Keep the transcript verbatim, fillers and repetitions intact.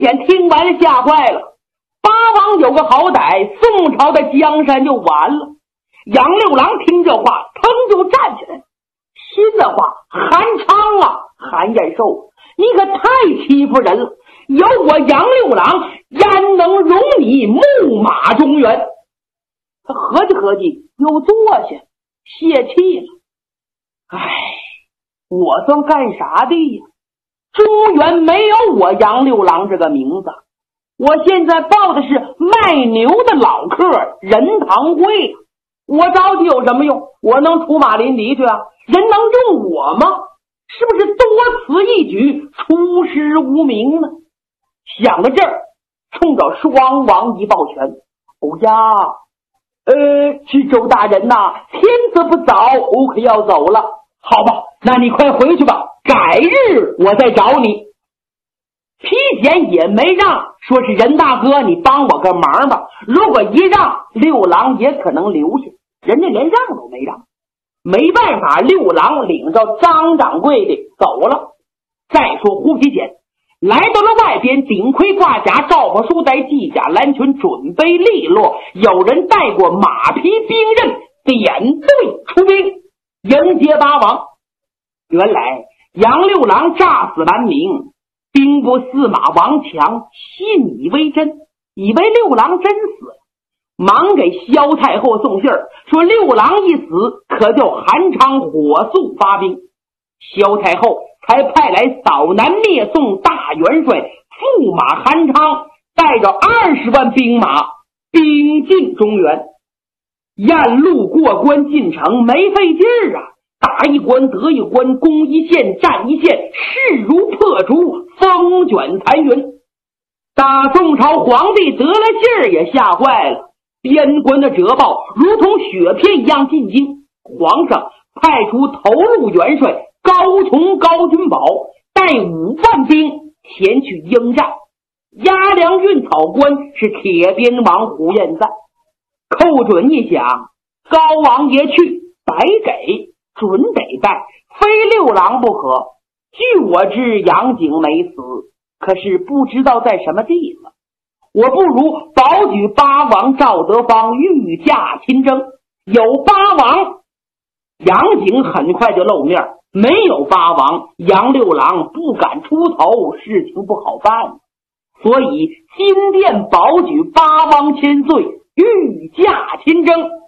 便听完吓坏了。八王有个好歹，宋朝的江山就完了。杨六郎听这话，腾就站起来，心的话，韩昌啊，韩延寿，你可太欺负人了！有我杨六郎，焉能容你木马中原？他合计合计，又坐下，泄气了。唉，我算干啥的呀？中原没有我杨六郎这个名字，我现在报的是卖牛的老客任堂会，我着急有什么用？我能出马临敌去啊？人能用我吗？是不是多此一举，出师无名呢？想到这儿，冲着双王一抱拳：“哦呀，呃，知州大人呐、啊，天色不早，我可要走了。好吧，那你快回去吧，改日我再找你。”皮简也没让，说是任大哥，你帮我个忙吧。如果一让，六郎也可能留下，人家连让都没让。没办法，六郎领着张掌柜的走了。再说胡皮简来到了外边，顶盔挂甲，赵朴书带系甲蓝裙，准备利落。有人带过马匹兵刃，点队出兵迎接八王。原来杨六郎诈死难明，兵部司马王强信以为真，以为六郎真死了，忙给萧太后送信儿，说六郎一死，可叫韩昌火速发兵。萧太后才派来扫南灭宋大元帅驸马韩昌，带着二十万兵马兵进中原。沿路过关进城没费劲儿啊，打一关得一关，攻一线战一线，势如破竹，风卷残云。大宋朝皇帝得了劲儿也吓坏了，边关的折报如同雪片一样进京。皇上派出头路元帅高崇高君宝带五万兵前去应战。押粮运草官是铁鞭王胡彦赞。寇准一想，高王爷去，白给，准得带，非六郎不可。据我知，杨景没死，可是不知道在什么地方。我不如保举八王赵德芳御驾亲征，有八王，杨景很快就露面；没有八王，杨六郎不敢出头，事情不好办。所以金殿保举八王千岁，御驾亲征。